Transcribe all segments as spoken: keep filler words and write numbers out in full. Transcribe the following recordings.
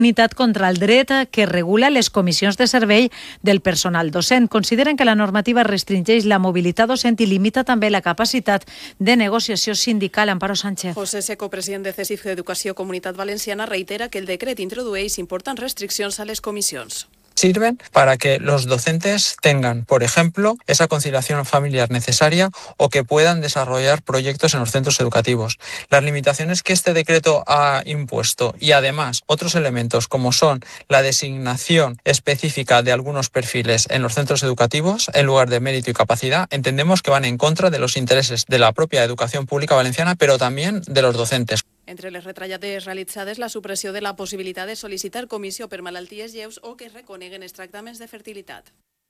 unitat contra el dret que regula les comissions de servei del personal docent. Consideren que la normativa restringeix la mobilitat docent i limita també la capacitat de negociació sindical. Amparo Sánchez. José Seco, president de CESIF d'Educació Comunitat Valenciana, reitera que el decret introdueix importants restriccions a les comissions. Sirven para que los docentes tengan, por ejemplo, esa conciliación familiar necesaria o que puedan desarrollar proyectos en los centros educativos. Las limitaciones que este decreto ha impuesto y además otros elementos como son la designación específica de algunos perfiles en los centros educativos en lugar de mérito y capacidad, entendemos que van en contra de los intereses de la propia educación pública valenciana, pero también de los docentes. Entre les retallades realitzades, la supressió de la possibilitat de sol·licitar comissió per malalties lleus o que es reconeguen els tractaments de fertilitat.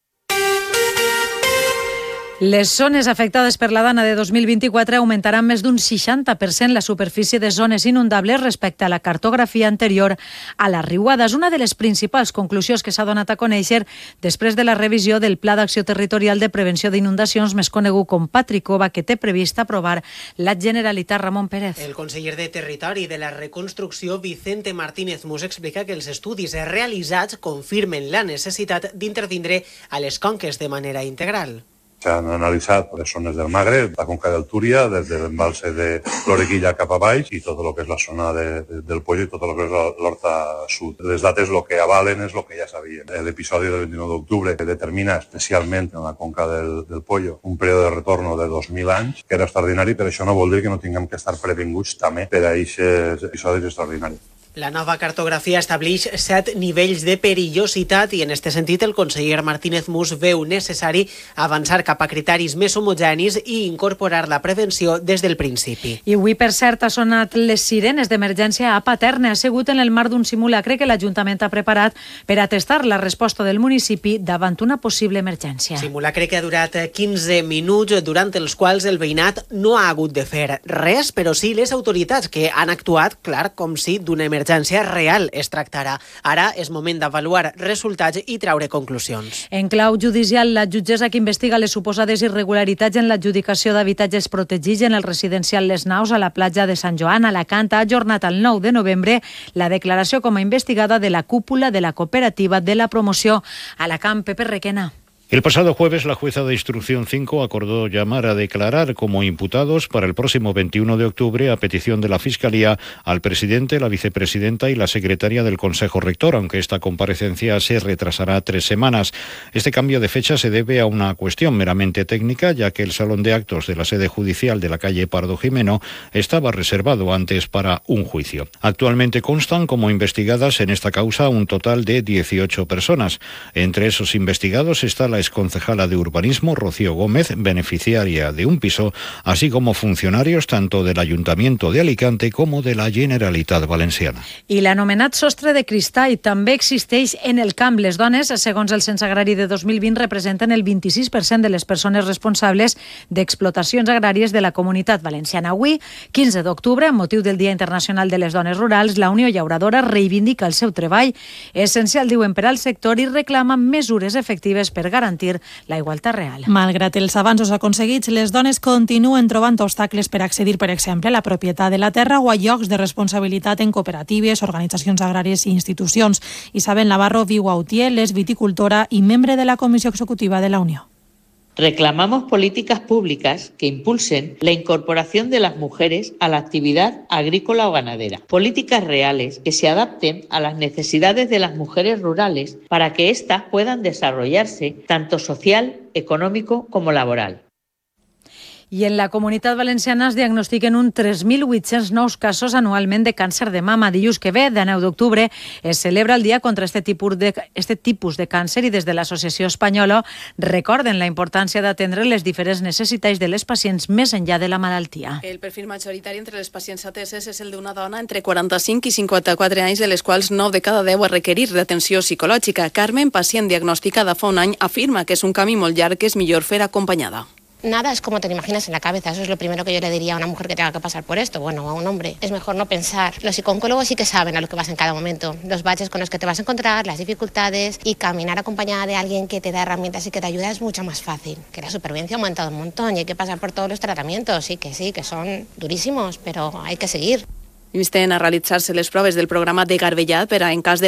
Les zones afectades per la Dana de dos mil vint-i-quatre augmentaran més d'un seixanta per cent la superfície de zones inundables respecte a la cartografia anterior a la riuada. És una de les principals conclusions que s'ha donat a conèixer després de la revisió del Pla d'Acció Territorial de Prevenció d'Inundacions, més conegut com Patricova, que té previst aprovar la Generalitat. Ramon Pérez. El conseller de Territori de la Reconstrucció, Vicente Martínez Mus, explica que els estudis realitzats confirmen la necessitat d'intervindre a les conques de manera integral. S'han analitzat les zones del Magre, la conca del Túria, des de l'embalse de l'Orequilla cap a baix i tot el que és la zona de, de, del Pollo i tot el que és l'Horta Sud. Les dates el que avalen és el que ja sabíem. L'episodi del vint-i-nou d'octubre determina especialment en la conca del, del Pollo un període de retorn de dos mil anys, que era extraordinari, però això no vol dir que no tinguem que estar previnguts també per a aquests episodis extraordinaris. La nova cartografia estableix set nivells de perillositat i en aquest sentit el conseller Martínez Mus veu necessari avançar cap a criteris més homogenis i incorporar la prevenció des del principi. I avui, per cert, ha sonat les sirenes d'emergència a Paterna. Ha sigut en el marc d'un simulacre que l'Ajuntament ha preparat per a testar la resposta del municipi davant una possible emergència. Simulacre que ha durat quinze minuts, durant els quals el veïnat no ha hagut de fer res, però sí les autoritats que han actuat, clar, com si d'una emergència emergència real es tractarà. Ara és moment d'avaluar resultats i treure conclusions. En clau judicial, la jutgessa que investiga les suposades irregularitats en l'adjudicació d'habitatges protegits en el residencial Les Naus a la platja de Sant Joan, a Alacant, ha ajornat al nou de novembre la declaració com a investigada de la cúpula de la cooperativa de la promoció Alacant. Pepe Requena. El pasado jueves, la jueza de Instrucción cinco acordó llamar a declarar como imputados para el próximo veintiuno de octubre a petición de la Fiscalía al presidente, la vicepresidenta y la secretaria del Consejo Rector, aunque esta comparecencia se retrasará tres semanas. Este cambio de fecha se debe a una cuestión meramente técnica, ya que el salón de actos de la sede judicial de la calle Pardo Jimeno estaba reservado antes para un juicio. Actualmente constan como investigadas en esta causa un total de dieciocho personas. Entre esos investigados está la exconcejala de Urbanismo, Rocío Gómez, beneficiaria de un piso, así como funcionarios tanto del Ayuntamiento de Alicante como de la Generalitat Valenciana. I l'anomenat sostre de cristall també existeix en el camp. Les dones, segons el Cens Agrari de dos mil vint, representen el vint-i-sis per cent de les persones responsables d'explotacions agràries de la Comunitat Valenciana. Avui, quinze d'octubre, amb motiu del Dia Internacional de les Dones Rurals, la Unió Llauradora reivindica el seu treball essencial, diuen, per al sector i reclama mesures efectives per garantir la igualtat real. Malgrat els avanços aconseguits, les dones continuen trobant obstacles per accedir, per exemple, a la propietat de la terra o a llocs de responsabilitat en cooperatives, organitzacions agràries i institucions. Isabel Navarro Viu-Autier és viticultora i membre de la Comissió Executiva de la Unió. Reclamamos políticas públicas que impulsen la incorporación de las mujeres a la actividad agrícola o ganadera. Políticas reales que se adapten a las necesidades de las mujeres rurales para que éstas puedan desarrollarse tanto social, económico como laboral. I en la Comunitat Valenciana es diagnostiquen un tres mil vuit-cents nous casos anualment de càncer de mama. Dilluns que ve, de nou d'octubre, es celebra el dia contra este tipus de, este tipus de càncer i des de l'Associació Espanyola recorden la importància d'atendre les diferents necessitats de les pacients més enllà de la malaltia. El perfil majoritari entre les pacients ateses és el d'una dona entre quaranta-cinc i cinquanta-quatre anys, de les quals nou de cada deu a requerir d'atenció psicològica. Carmen, pacient diagnosticada fa un any, afirma que és un camí molt llarg que és millor fer acompanyada. Nada es como te lo imaginas en la cabeza, eso es lo primero que yo le diría a una mujer que tenga que pasar por esto, bueno, a un hombre. Es mejor no pensar. Los psicólogos sí que saben a lo que vas en cada momento, los baches con los que te vas a encontrar, las dificultades, y caminar acompañada de alguien que te da herramientas y que te ayuda es mucho más fácil. Que la supervivencia ha aumentado un montón y hay que pasar por todos los tratamientos, sí que sí, que son durísimos, pero hay que seguir. Insten a realitzar-se les proves del programa de Garbellat per a, en cas de